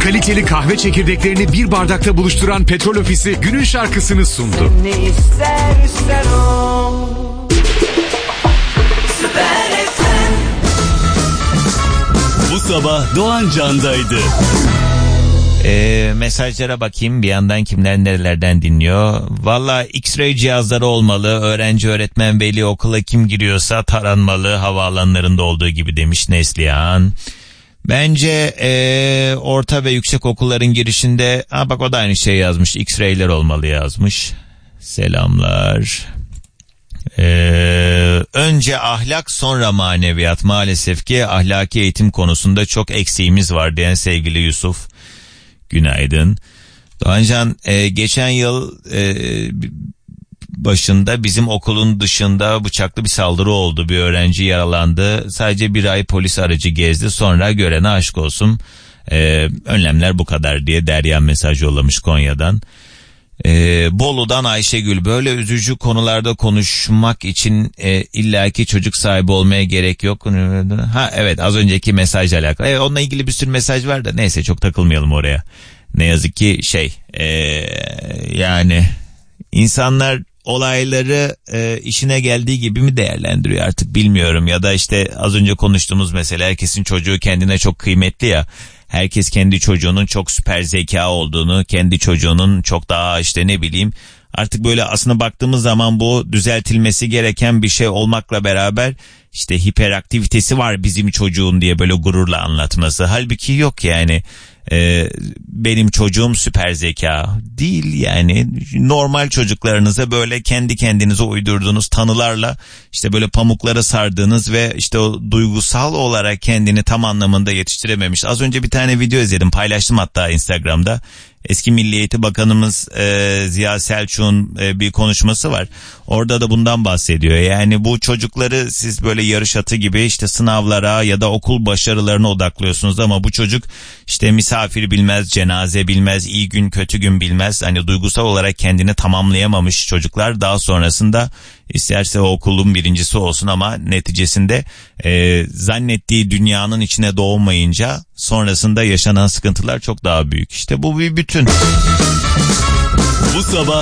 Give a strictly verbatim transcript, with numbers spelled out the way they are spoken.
Kaliteli kahve çekirdeklerini bir bardakta buluşturan Petrol Ofisi günün şarkısını sundu. Ne istersen o. Bu sabah Doğan Can'daydı. Ee, mesajlara bakayım bir yandan kimler nerelerden dinliyor. Valla X-ray cihazları olmalı. Öğrenci, öğretmen, veli okula kim giriyorsa taranmalı, havaalanlarında olduğu gibi demiş Neslihan. Bence ee, orta ve yüksek okulların girişinde, ha bak o da aynı şey yazmış, X-ray'ler olmalı yazmış. Selamlar. Ee, önce ahlak sonra maneviyat, maalesef ki ahlaki eğitim konusunda çok eksiğimiz var diyen sevgili Yusuf. Günaydın. Doğancan, e, geçen yıl e, başında bizim okulun dışında bıçaklı bir saldırı oldu. Bir öğrenci yaralandı. Sadece bir ay polis aracı gezdi. Sonra görene aşk olsun. E, önlemler bu kadar diye Derya mesaj yollamış Konya'dan. E, Bolu'dan Ayşegül, böyle üzücü konularda konuşmak için e, illaki çocuk sahibi olmaya gerek yok. Ha evet, az önceki mesajla alakalı. E, onunla ilgili bir sürü mesaj var da neyse, çok takılmayalım oraya. Ne yazık ki şey e, yani insanlar olayları e, işine geldiği gibi mi değerlendiriyor artık bilmiyorum. Ya da işte az önce konuştuğumuz mesele, herkesin çocuğu kendine çok kıymetli ya. Herkes kendi çocuğunun çok süper zeka olduğunu, kendi çocuğunun çok daha işte ne bileyim, artık böyle aslında baktığımız zaman bu düzeltilmesi gereken bir şey olmakla beraber işte hiperaktivitesi var bizim çocuğun diye böyle gururla anlatması. Halbuki yok yani. Ee, benim çocuğum süper zeka değil yani. Normal çocuklarınıza böyle kendi kendinize uydurduğunuz tanılarla işte böyle pamuklara sardığınız ve işte o duygusal olarak kendini tam anlamında yetiştirememiş. Az önce bir tane video izledim, paylaştım hatta Instagram'da. Eski Milli Eğitim Bakanımız e, Ziya Selçuk'un e, bir konuşması var. Orada da bundan bahsediyor. Yani bu çocukları siz böyle yarış atı gibi işte sınavlara ya da okul başarılarına odaklıyorsunuz ama bu çocuk işte misafir bilmez, cenaze bilmez, iyi gün kötü gün bilmez. Hani duygusal olarak kendini tamamlayamamış çocuklar daha sonrasında isterse o okulun birincisi olsun ama neticesinde e, zannettiği dünyanın içine doğmayınca sonrasında yaşanan sıkıntılar çok daha büyük. İşte bu bir bütün. Bu sabah